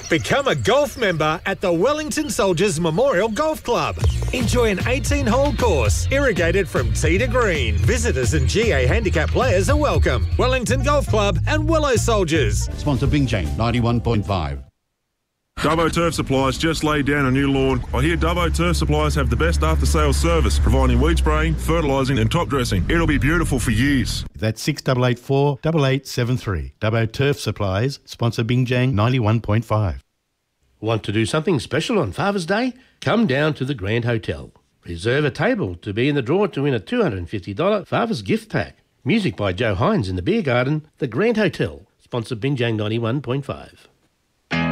Become a golf member at the Wellington Soldiers Memorial Golf Club. Enjoy an 18-hole course, irrigated from tee to green. Visitors and GA handicap players are welcome. Wellington Golf Club and Willow Soldiers. Sponsor Bingjang 91.5. Dubbo Turf Supplies just laid down a new lawn. I hear Dubbo Turf Supplies have the best after-sales service, providing weed spraying, fertilising and top dressing. It'll be beautiful for years. That's 6884 8873. Dubbo Turf Supplies, sponsor Bingjang 91.5. Want to do something special on Father's Day? Come down to the Grand Hotel. Reserve a table to be in the draw to win a $250 Father's gift pack. Music by Joe Hines in the Beer Garden, the Grand Hotel, sponsor Bingjang 91.5.